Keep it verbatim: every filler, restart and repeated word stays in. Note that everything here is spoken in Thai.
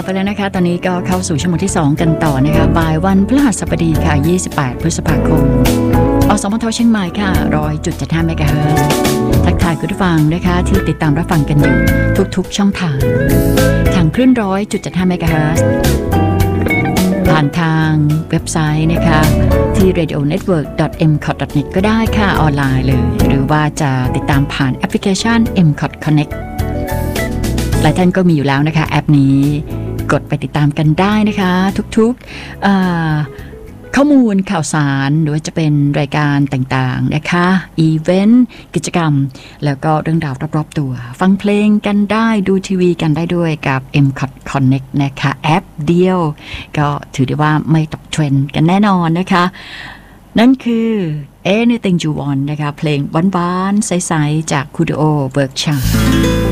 ไปแล้วนะคะตอนนี้ก็เข้าสู่ชั่วโมงที่สองกันต่อนะคะบ่ายวันพฤหัสบดีค่ะยี่สิบแปดพฤษภาคมอสมทเชียงใหม่ค่ะหนึ่งร้อยจุดเจ็ดห้าเมกะเฮิรตซ์ทักทายคุณผู้ฟังนะคะที่ติดตามรับฟังกันอยู่ทุกๆช่องทางทางคลื่น หนึ่งร้อยจุดเจ็ดห้าเมกะเฮิรตซ์ผ่านทางเว็บไซต์นะคะที่ เรดิโอเน็ตเวิร์ก ดอท เอ็ม คอท ดอท เน็ต ก็ได้ค่ะออนไลน์เลยหรือว่าจะติดตามผ่านแอปพลิเคชัน เอ็ม คอท Connect หลายท่านก็มีอยู่แล้วนะคะแอปนี้กดไปติดตามกันได้นะคะทุกๆข้อมูลข่าวสารหรือว่าจะเป็นรายการต่างๆนะคะอีเวนต์กิจกรรมแล้วก็เรื่องราวรอบๆตัวฟังเพลงกันได้ดูทีวีกันได้ด้วยกับ เอ็ม คอท Connect นะคะแอปเดียวก็ถือได้ว่าไม่ตกเทรนด์กันแน่นอนนะคะนั่นคือ Anything You Want นะคะเพลงหวานๆใสๆจากคูโดโอเวิร์กชัม